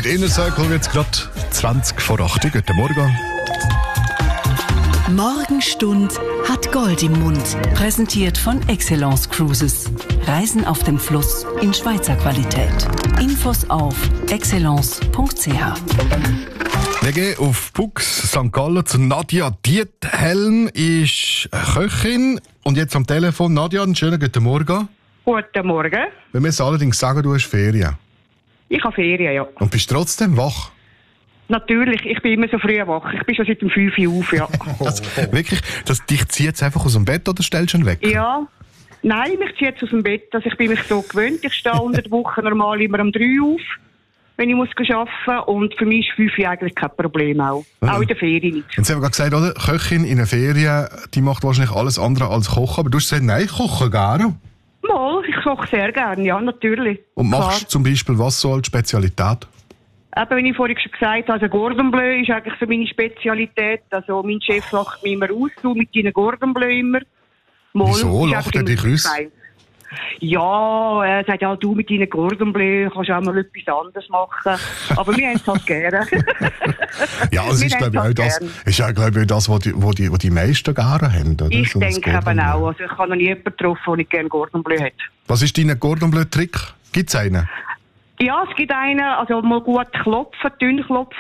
Mit Inner Circle wird es gerade 20 vor 8 Uhr. Guten Morgen. Morgenstund hat Gold im Mund. Präsentiert von Excellence Cruises. Reisen auf dem Fluss in Schweizer Qualität. Infos auf excellence.ch. Wir gehen auf Bux St. Gallen zu Nadja Diethelm, ist Köchin. Und jetzt am Telefon. Nadja, einen schönen guten Morgen. Guten Morgen. Wir müssen allerdings sagen, du hast Ferien. Ich habe Ferien, ja. Und bist trotzdem wach? Natürlich, ich bin immer so früh wach. Ich bin schon seit dem 5 Uhr auf, ja. Also, wirklich, dich zieht jetzt einfach aus dem Bett oder stellst du ihn weg? Ja. Nein, mich zieht es aus dem Bett. Also ich bin mich so gewöhnt. Ich stehe unter der Woche normal immer um 3 Uhr auf, wenn ich arbeiten muss. Und für mich ist 5 Uhr eigentlich kein Problem auch. Auch in der Ferien nicht. Und Sie haben gerade gesagt, oder? Köchin in der Ferien, die macht wahrscheinlich alles andere als kochen. Aber du hast gesagt, nein, kochen gerne. Mal, ich koche sehr gerne, ja, natürlich. Und machst Klar. zum Beispiel was so als Spezialität? Eben, wie ich vorhin schon gesagt habe, also Cordon Bleu ist eigentlich so meine Spezialität. Also mein Chef lacht mich immer aus, du mit deinen Cordon Bleu immer. Mal, Wieso ist lacht er einfach dich immer aus? geil. Ja, er sagt, ja, du mit deinen Cordon Bleu kannst auch mal etwas anderes machen. Aber wir haben es halt gerne. Ja, es Wir ist, glaube ich, haben auch es das, gern. ist ja, glaube ich, das, was die meisten gerne haben. Oder? Ich So das denke Cordon eben Bleu. auch. Also ich habe noch nie jemanden getroffen, der nicht gerne Cordon Bleu hat. Was ist dein Cordon Bleu-Trick? Gibt es einen? Ja, es gibt einen, also mal gut klopfen, dünn klopfen,